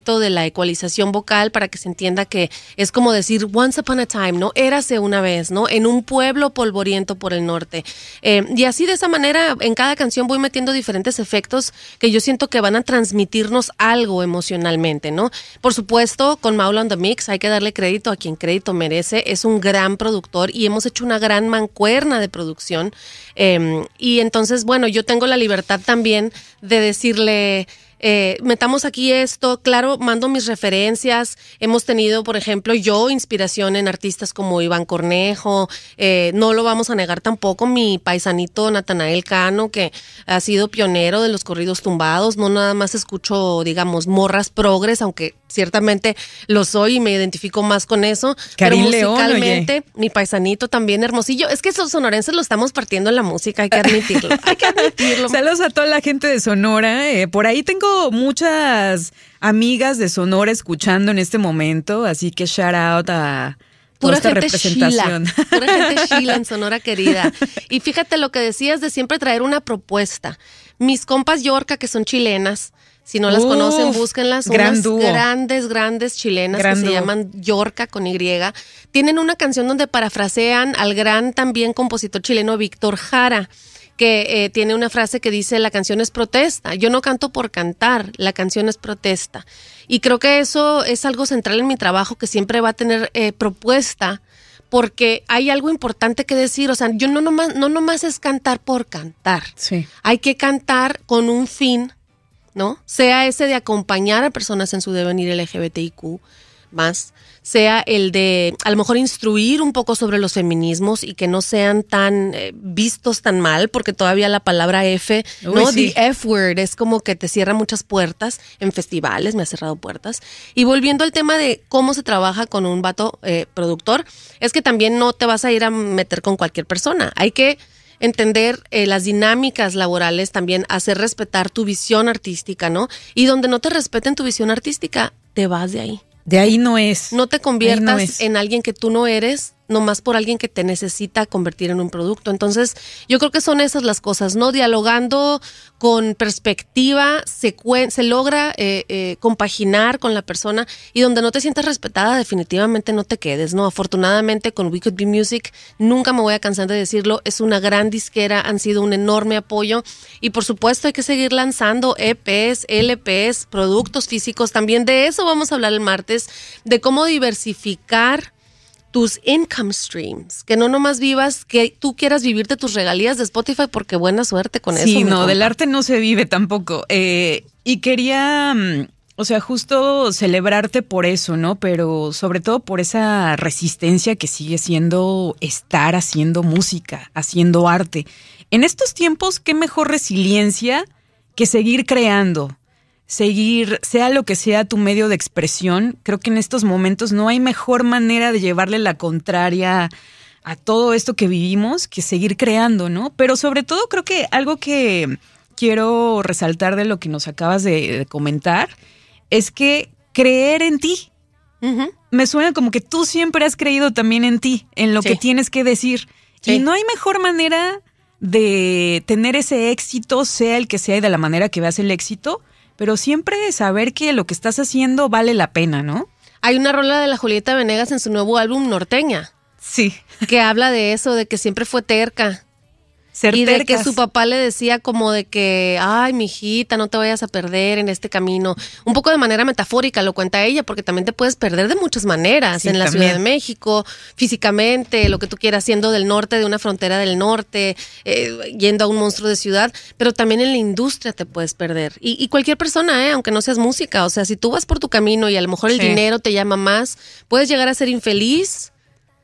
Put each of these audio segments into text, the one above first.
de la ecualización vocal para que se entienda que es como decir once upon a time, ¿no? Érase una vez, ¿no? En un pueblo polvoriento por el norte. Y así de esa manera en cada canción voy metiendo diferentes efectos que yo siento que van a transmitirnos algo emocionalmente, ¿no? Por supuesto, con Maula on the Mix hay que darle crédito a quien crédito merece. Es un gran productor y hemos hecho una gran mancuerna de producción. Y entonces, bueno, yo tengo la libertad también de decirle... metamos aquí esto, claro, mando mis referencias, hemos tenido, por ejemplo, yo inspiración en artistas como Iván Cornejo, no lo vamos a negar tampoco, mi paisanito Natanael Cano, que ha sido pionero de los corridos tumbados, no nada más escucho, digamos, morras progres, aunque ciertamente lo soy y me identifico más con eso, Karin pero musicalmente, León, mi paisanito también hermosillo, es que esos sonorenses lo estamos partiendo en la música, hay que admitirlo. Saludos a toda la gente de Sonora, por ahí tengo muchas amigas de Sonora escuchando en este momento, así que shout out a toda esta representación. Pura gente chila en Sonora querida. Y fíjate lo que decías de siempre traer una propuesta. Mis compas Yorka, que son chilenas, si no las conocen, búsquenlas. Unas grandes chilenas que se llaman Yorka con Y. Tienen una canción donde parafrasean al gran también compositor chileno Víctor Jara, que tiene una frase que dice: la canción es protesta. Yo no canto por cantar, la canción es protesta. Y creo que eso es algo central en mi trabajo, que siempre va a tener propuesta, porque hay algo importante que decir. O sea, yo no nomás es cantar por cantar. Sí. Hay que cantar con un fin, ¿no? Sea ese de acompañar a personas en su devenir LGBTIQ+, sea el de a lo mejor instruir un poco sobre los feminismos y que no sean tan vistos tan mal, porque todavía la palabra F, ¿no? Sí. The F word es como que te cierra muchas puertas en festivales, me ha cerrado puertas. Y volviendo al tema de cómo se trabaja con un vato productor, es que también no te vas a ir a meter con cualquier persona. Hay que entender las dinámicas laborales, también hacer respetar tu visión artística, ¿no? Y donde no te respeten tu visión artística, te vas de ahí. De ahí no es. No te conviertas en alguien que tú no eres, nomás por alguien que te necesita convertir en un producto. Entonces, yo creo que son esas las cosas, ¿no? Dialogando con perspectiva, se logra compaginar con la persona, y donde no te sientas respetada, definitivamente no te quedes, ¿no? Afortunadamente, con We Could Be Music, nunca me voy a cansar de decirlo, es una gran disquera, han sido un enorme apoyo, y por supuesto hay que seguir lanzando EPs, LPs, productos físicos. También de eso vamos a hablar el martes, de cómo diversificar tus income streams, que no nomás vivas, que tú quieras vivirte tus regalías de Spotify, porque buena suerte con eso. Sí, no, del arte no se vive tampoco. Y quería, o sea, justo celebrarte por eso, ¿no? Pero sobre todo por esa resistencia que sigue siendo estar haciendo música, haciendo arte. En estos tiempos, qué mejor resiliencia que seguir creando. Seguir, sea lo que sea tu medio de expresión. Creo que en estos momentos no hay mejor manera de llevarle la contraria a todo esto que vivimos que seguir creando, ¿no? Pero sobre todo creo que algo que quiero resaltar de lo que nos acabas de comentar es que creer en ti. Uh-huh. Me suena como que tú siempre has creído también en ti, en lo que tienes que decir. Sí. Y no hay mejor manera de tener ese éxito, sea el que sea y de la manera que veas el éxito, pero siempre saber que lo que estás haciendo vale la pena, ¿no? Hay una rola de la Julieta Venegas en su nuevo álbum Norteña. Sí. Que habla de eso, de que siempre fue terca. Y de que su papá le decía como de que, ay, mijita, no te vayas a perder en este camino. Un poco de manera metafórica lo cuenta ella, porque también te puedes perder de muchas maneras. Sí, en la Ciudad de México, físicamente, lo que tú quieras, siendo del norte, de una frontera del norte, yendo a un monstruo de ciudad, pero también en la industria te puedes perder. Y cualquier persona, aunque no seas música, o sea, si tú vas por tu camino y a lo mejor el dinero te llama más, puedes llegar a ser infeliz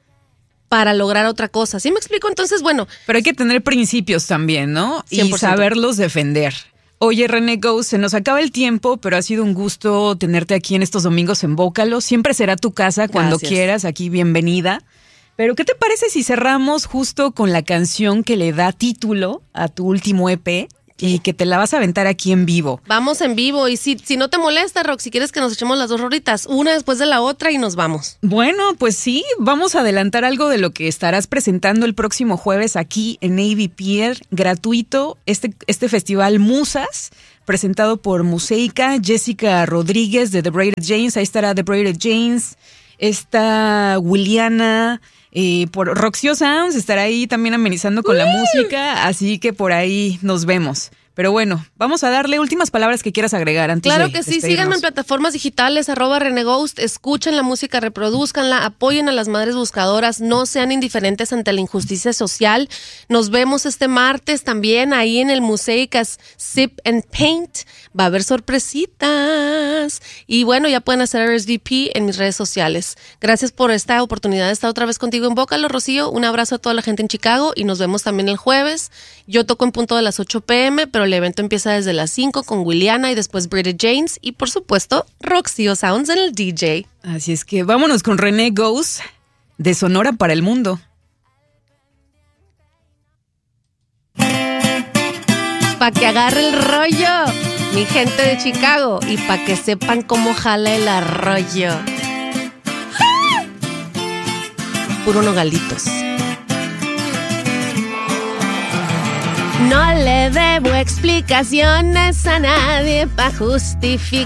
para lograr otra cosa. ¿Sí me explico? Entonces, bueno. Pero hay que tener principios también, ¿no? 100%. Y saberlos defender. Oye, René Go, se nos acaba el tiempo, pero ha sido un gusto tenerte aquí en estos domingos en Vócalo. Siempre será tu casa cuando quieras, aquí bienvenida. Pero, ¿qué te parece si cerramos justo con la canción que le da título a tu último EP? Y que te la vas a aventar aquí en vivo. Vamos en vivo. Y si no te molesta, Rox, si quieres que nos echemos las dos rolitas, una después de la otra y nos vamos. Bueno, pues sí, vamos a adelantar algo de lo que estarás presentando el próximo jueves aquí en Navy Pier, gratuito, este festival Musas, presentado por Museica, Jessica Rodríguez de The Braided James, ahí estará The Braided James, está Williana, por Roxio Sounds, estará ahí también amenizando con la música, así que por ahí nos vemos. Pero bueno, vamos a darle últimas palabras que quieras agregar antes Claro de que sí, despedirnos. síganme en plataformas digitales, @ReneGhost, escuchen la música, reproduzcanla, apoyen a las madres buscadoras, no sean indiferentes ante la injusticia social. Nos vemos este martes también ahí en el Museicas Sip and Paint. Va a haber sorpresitas. Y bueno, ya pueden hacer RSVP en mis redes sociales. Gracias por esta oportunidad de estar otra vez contigo en Bócalo, Rocío. Un abrazo a toda la gente en Chicago y nos vemos también el jueves. Yo toco en punto de las 8 p.m., pero el evento empieza desde las 5 con Williana y después Braided James y por supuesto Roxio Sounds en el DJ. Así es que vámonos con René Goes de Sonora para el Mundo. Pa' que agarre el rollo, mi gente de Chicago, y pa' que sepan cómo jala el arroyo. ¡Ah! Puro nogalitos. No le debo explicaciones a nadie pa' justificar